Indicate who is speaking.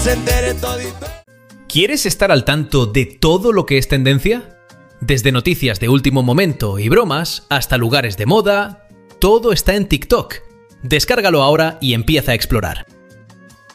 Speaker 1: ¿Quieres estar al tanto de todo lo que es tendencia? Desde noticias de último momento y bromas hasta lugares de moda, todo está en TikTok. Descárgalo ahora y empieza a explorar.